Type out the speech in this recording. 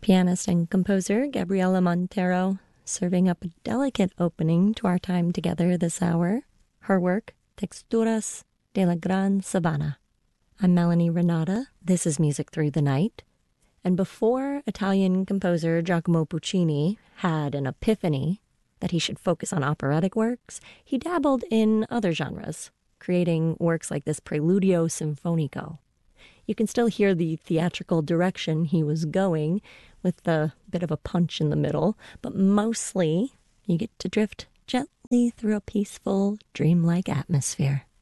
Pianist and composer Gabriela Montero serving up a delicate opening to our time together this hour. Her work, Texturas de la Gran Sabana. I'm Melanie Renata. This is Music Through the Night. And before Italian composer Giacomo Puccini had an epiphany that he should focus on operatic works, he dabbled in other genres, creating works like this Preludio Sinfonico. You can still hear the theatrical direction he was going with a bit of a punch in the middle, but mostly you get to drift gently through a peaceful, dreamlike atmosphere.